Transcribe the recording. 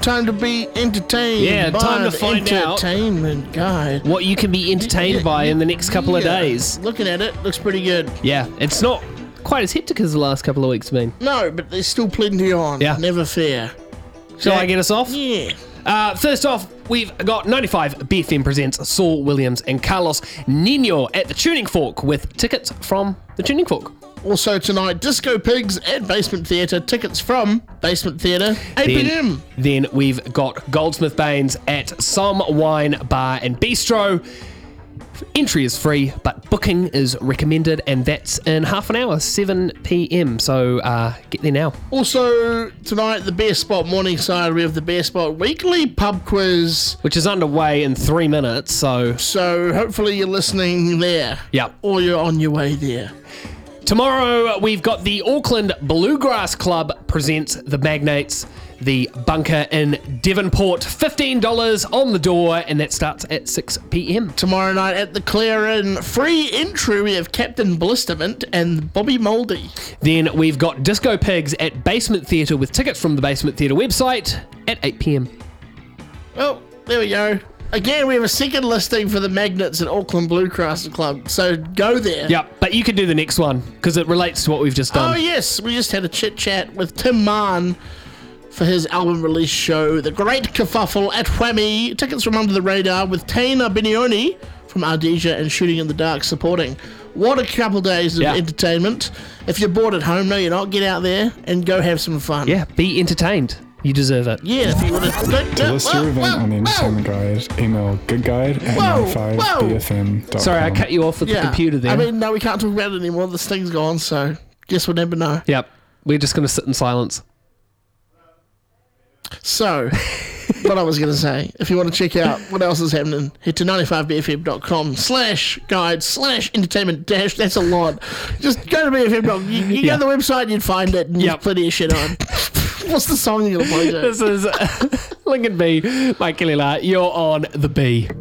time to be entertained. Yeah, time to the find out Entertainment Guide. what you can be entertained by in the next couple of days. Looking at it, looks pretty good. Yeah, it's not quite as hectic as the last couple of weeks have been. No, but there's still plenty on. Yeah. Never fear. Shall I get us off? Yeah. First off, we've got 95 BFM presents Saul Williams and Carlos Nino at the Tuning Fork with tickets from the Tuning Fork. Also tonight, Disco Pigs at Basement Theatre. Tickets from Basement Theatre, 8 p.m. Then we've got Goldsmith Baines at Some Wine Bar and Bistro. Entry is free, but booking is recommended, and that's in half an hour, 7 p.m. So get there now. Also tonight, the Bear Spot Morningside. We have the Bear Spot Weekly Pub Quiz. Which is underway in 3 minutes, so hopefully you're listening there. yeah. Or you're on your way there. Tomorrow, we've got the Auckland Bluegrass Club presents the Magnates, the Bunker in Devonport. $15 on the door, and that starts at 6 p.m. Tomorrow night at the Clarin, free entry, we have Captain Blistermint and Bobby Mouldy. Then we've got Disco Pigs at Basement Theatre with tickets from the Basement Theatre website at 8 p.m. Well, there we go. Again, we have a second listing for the Magnets at Auckland Bluegrass Club, so go there. Yeah, but you can do the next one, because it relates to what we've just done. Oh, yes, we just had a chit-chat with Tim Mann for his album release show, The Great Kerfuffle at Whammy. Tickets from Under the Radar with Taina Benioni from Ardesia and Shooting in the Dark supporting. What a couple days of entertainment. If you're bored at home, no, you're not. Get out there and go have some fun. Yeah, be entertained. You deserve it. Yeah, if you want to list your event on the Entertainment Guide, email goodguide@95bfm.com. Sorry, I cut you off with the computer there. I mean, no, we can't talk about it anymore. This thing's gone, so guess we'll never know. Yep, we're just going to sit in silence. So, what I was going to say, if you want to check out what else is happening, head to 95bfm.com/guide/entertainment dash. That's a lot. Just go to bfm.com. You go to the website, you'd find it, and there's plenty of shit on. What's the song you're going to play, Joe? This is Lincoln B, Mike Kelly. You're on the B.